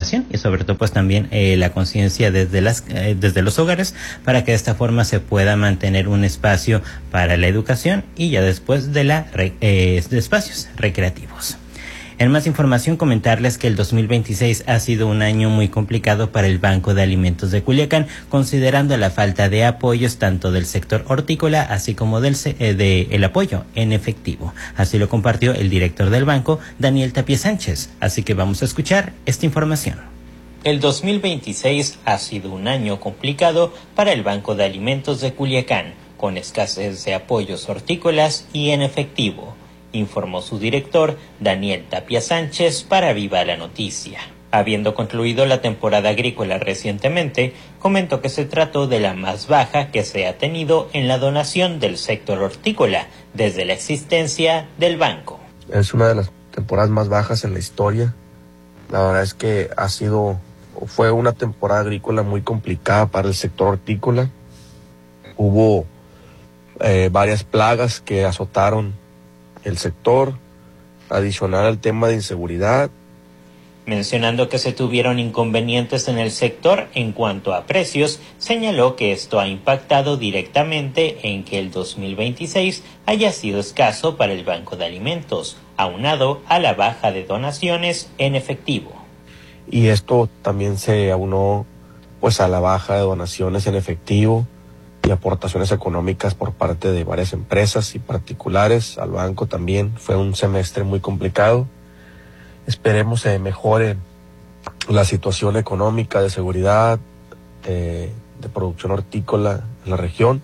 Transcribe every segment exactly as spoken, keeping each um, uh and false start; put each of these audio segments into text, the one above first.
información y sobre todo pues también eh, la conciencia desde las eh, desde los hogares para que de esta forma se pueda mantener un espacio para la educación y ya después de la eh, de espacios recreativos. En más información, comentarles que el dos mil veintiséis ha sido un año muy complicado para el Banco de Alimentos de Culiacán, considerando la falta de apoyos tanto del sector hortícola así como del eh, de el apoyo en efectivo. Así lo compartió el director del banco, Daniel Tapia Sánchez. Así que vamos a escuchar esta información. El dos mil veintiséis ha sido un año complicado para el Banco de Alimentos de Culiacán, con escasez de apoyos hortícolas y en efectivo, informó su director, Daniel Tapia Sánchez, para Viva la Noticia. Habiendo concluido la temporada agrícola recientemente, comentó que se trató de la más baja que se ha tenido en la donación del sector hortícola desde la existencia del banco. Es una de las temporadas más bajas en la historia. La verdad es que ha sido, fue una temporada agrícola muy complicada para el sector hortícola. Hubo eh, varias plagas que azotaron el sector, adicional al tema de inseguridad. Mencionando que se tuvieron inconvenientes en el sector en cuanto a precios, señaló que esto ha impactado directamente en que el dos mil veintiséis haya sido escaso para el Banco de Alimentos, aunado a la baja de donaciones en efectivo. Y esto también se aunó pues a la baja de donaciones en efectivo y aportaciones económicas por parte de varias empresas y particulares al banco también. Fue un semestre muy complicado. Esperemos se mejore la situación económica, de seguridad, eh, de producción hortícola en la región,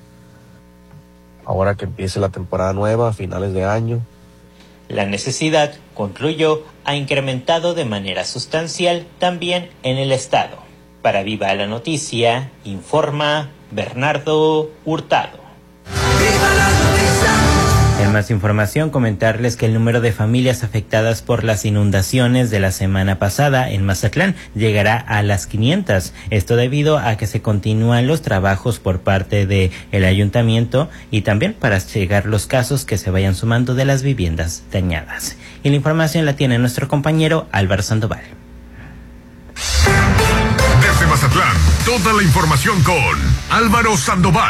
ahora que empiece la temporada nueva a finales de año. La necesidad, concluyó, ha incrementado de manera sustancial también en el estado. Para Viva la Noticia, informa Bernardo Hurtado. En más información, comentarles que el número de familias afectadas por las inundaciones de la semana pasada en Mazatlán llegará a las quinientas. Esto debido a que se continúan los trabajos por parte del ayuntamiento y también para llegar los casos que se vayan sumando de las viviendas dañadas. Y la información la tiene nuestro compañero Álvaro Sandoval. Desde Mazatlán, toda la información con Álvaro Sandoval.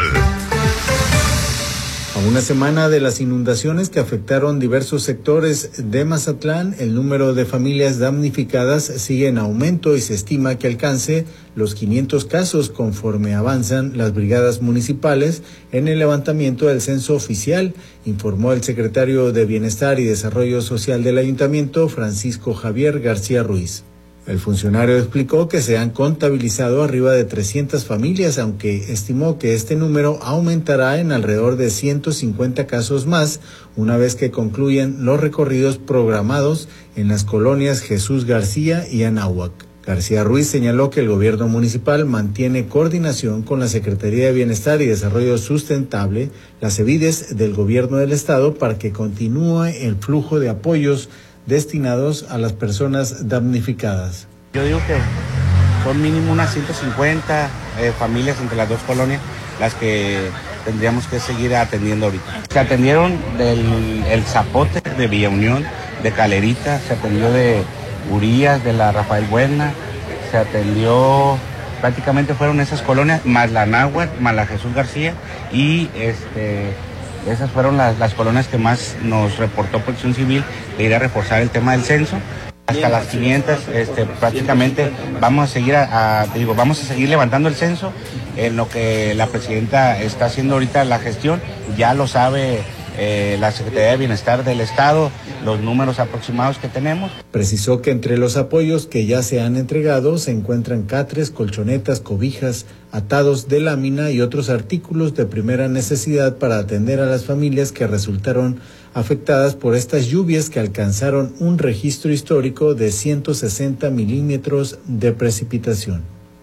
A una semana de las inundaciones que afectaron diversos sectores de Mazatlán, el número de familias damnificadas sigue en aumento y se estima que alcance los quinientos casos conforme avanzan las brigadas municipales en el levantamiento del censo oficial, informó el secretario de Bienestar y Desarrollo Social del Ayuntamiento, Francisco Javier García Ruiz. El funcionario explicó que se han contabilizado arriba de trescientas familias, aunque estimó que este número aumentará en alrededor de ciento cincuenta casos más una vez que concluyan los recorridos programados en las colonias Jesús García y Anáhuac. García Ruiz señaló que el gobierno municipal mantiene coordinación con la Secretaría de Bienestar y Desarrollo Sustentable, las SEBIDES del gobierno del estado, para que continúe el flujo de apoyos destinados a las personas damnificadas. Yo digo que son mínimo unas ciento cincuenta eh, familias entre las dos colonias las que tendríamos que seguir atendiendo ahorita. Se atendieron del el Zapote, de Villa Unión, de Calerita, se atendió de Urías, de la Rafael Buena, se atendió, prácticamente fueron esas colonias, más la Náhuatl, más la Jesús García, y este... esas fueron las, las colonias que más nos reportó Protección Civil de ir a reforzar el tema del censo. Hasta las quinientas, este, prácticamente vamos a seguir a, a, digo, vamos a seguir levantando el censo. En lo que la presidenta está haciendo ahorita la gestión, ya lo sabe eh, la Secretaría de Bienestar del Estado, los números aproximados que tenemos. Precisó que entre los apoyos que ya se han entregado se encuentran catres, colchonetas, cobijas, atados de lámina y otros artículos de primera necesidad para atender a las familias que resultaron afectadas por estas lluvias que alcanzaron un registro histórico de ciento sesenta milímetros de precipitación.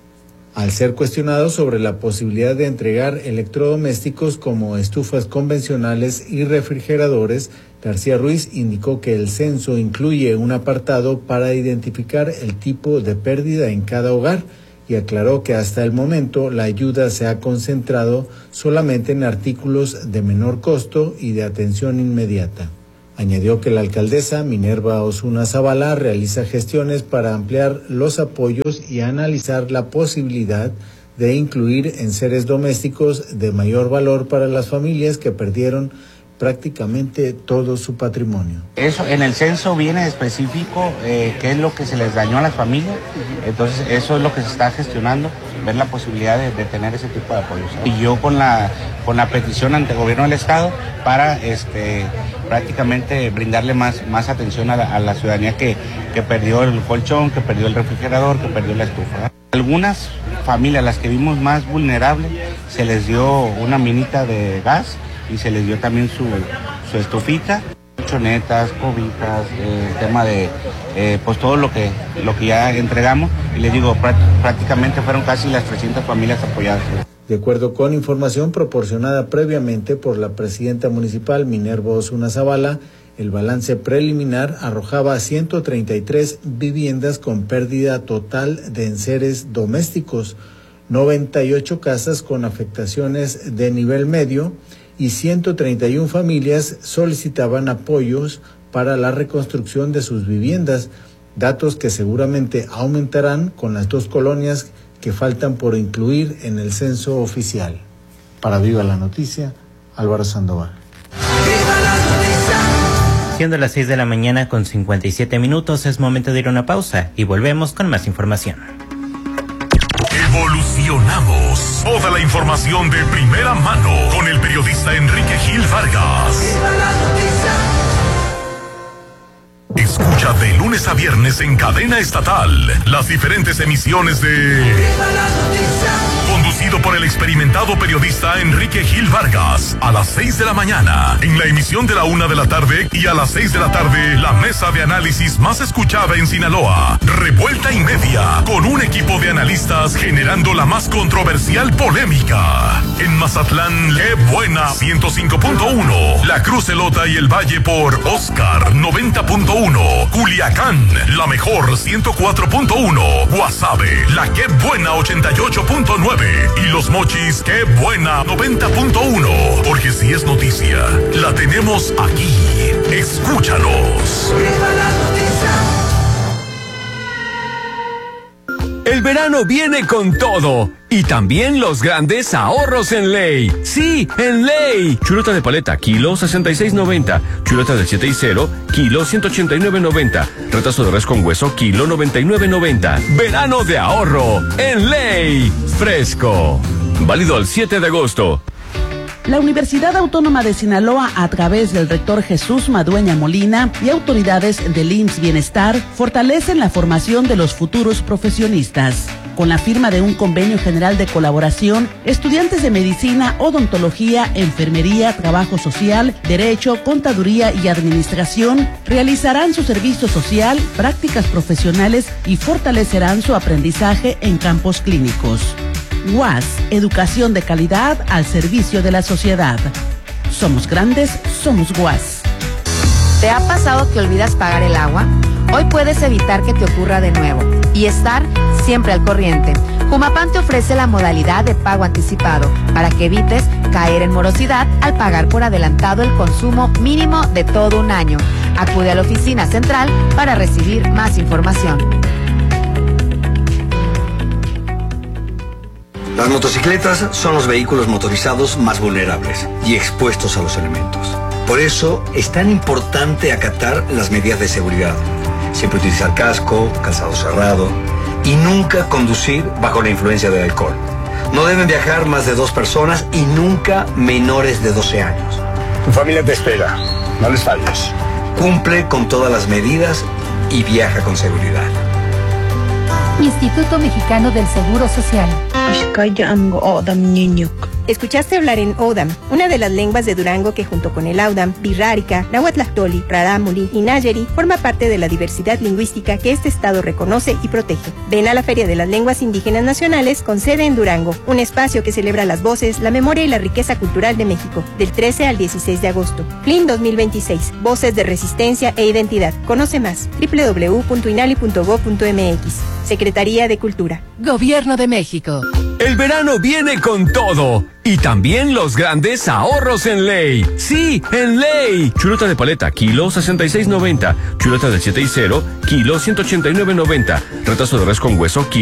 Al ser cuestionado sobre la posibilidad de entregar electrodomésticos como estufas convencionales y refrigeradores, García Ruiz indicó que el censo incluye un apartado para identificar el tipo de pérdida en cada hogar y aclaró que hasta el momento la ayuda se ha concentrado solamente en artículos de menor costo y de atención inmediata. Añadió que la alcaldesa Minerva Osuna Zavala realiza gestiones para ampliar los apoyos y analizar la posibilidad de incluir enseres domésticos de mayor valor para las familias que perdieron prácticamente todo su patrimonio. Eso en el censo viene específico eh, qué es lo que se les dañó a las familias, entonces eso es lo que se está gestionando, ver la posibilidad de, de tener ese tipo de apoyos. Y yo con la con la petición ante el gobierno del estado para este prácticamente brindarle más más atención a la, a la ciudadanía que, que perdió el colchón, que perdió el refrigerador, que perdió la estufa. Algunas familias, las que vimos más vulnerables, se les dio una minita de gas y se les dio también su, su estufita, chonetas, cobijas, eh, el tema de eh, pues todo lo que lo que ya entregamos, y les digo, prácticamente fueron casi las trescientas familias apoyadas. De acuerdo con información proporcionada previamente por la presidenta municipal Minerva Osuna Zavala, el balance preliminar arrojaba ciento treinta y tres viviendas con pérdida total de enseres domésticos, noventa y ocho casas con afectaciones de nivel medio y ciento treinta y una familias solicitaban apoyos para la reconstrucción de sus viviendas, datos que seguramente aumentarán con las dos colonias que faltan por incluir en el censo oficial. Para Viva la Noticia, Álvaro Sandoval. Siendo las seis de la mañana con cincuenta y siete minutos, es momento de ir a una pausa y volvemos con más información. Evolucionamos. Toda la información de primera mano con el periodista Enrique Gil Vargas. Escucha de lunes a viernes en cadena estatal las diferentes emisiones de Conducido por el experimentado periodista Enrique Gil Vargas, a las seis de la mañana, en la emisión de la una de la tarde, y a las seis de la tarde, la mesa de análisis más escuchada en Sinaloa, Revuelta y Media, con un equipo de analistas generando la más controversial polémica. En Mazatlán, ¡qué buena! ciento cinco punto uno, La Cruz Elota y el Valle por Oscar noventa punto uno, Culiacán, la mejor ciento cuatro punto uno, Guasave, la ¡qué buena! ochenta y ocho punto nueve, y Los Mochis, ¡qué buena! noventa punto uno, porque si es noticia, la tenemos aquí. Escúchanos. El verano viene con todo. Y también los grandes ahorros en Ley. Sí, en Ley. Chuleta de paleta, kilo sesenta y seis noventa. Chuleta de siete y cero, kilo ciento ochenta y nueve noventa. Retazo de res con hueso, kilo noventa y nueve noventa. Verano de ahorro en Ley. Fresco. Válido el siete de agosto. La Universidad Autónoma de Sinaloa, a través del rector Jesús Madueña Molina y autoridades del I M S S Bienestar, fortalecen la formación de los futuros profesionistas. Con la firma de un convenio general de colaboración, estudiantes de medicina, odontología, enfermería, trabajo social, derecho, contaduría y administración realizarán su servicio social, prácticas profesionales y fortalecerán su aprendizaje en campos clínicos. U A S, educación de calidad al servicio de la sociedad. Somos grandes, somos U A S. ¿Te ha pasado que olvidas pagar el agua? Hoy puedes evitar que te ocurra de nuevo y estar siempre al corriente. Humapan te ofrece la modalidad de pago anticipado para que evites caer en morosidad al pagar por adelantado el consumo mínimo de todo un año. Acude a la oficina central para recibir más información. Las motocicletas son los vehículos motorizados más vulnerables y expuestos a los elementos. Por eso es tan importante acatar las medidas de seguridad. Siempre utilizar casco, calzado cerrado y nunca conducir bajo la influencia del alcohol. No deben viajar más de dos personas y nunca menores de doce años. Tu familia te espera, no les falles. Cumple con todas las medidas y viaja con seguridad. Instituto Mexicano del Seguro Social. Escuchaste hablar en Odam, una de las lenguas de Durango que junto con el Audam, Birrárica, Nahuatlactoli, Rarámuri y Nayeri forma parte de la diversidad lingüística que este estado reconoce y protege. Ven a la Feria de las Lenguas Indígenas Nacionales con sede en Durango, un espacio que celebra las voces, la memoria y la riqueza cultural de México, del trece al dieciséis de agosto. F L I M dos mil veintiséis, Voces de Resistencia e Identidad. Conoce más, doble u doble u doble u punto inali punto gob punto m x. Secretaría de Cultura. Gobierno de México. El verano viene con todo. Y también los grandes ahorros en Ley. Sí, en Ley. Chuleta de paleta, kilo sesenta y seis noventa. Chuleta del siete y cero, kilo ciento ochenta y nueve noventa. Retazo de res con hueso, kilo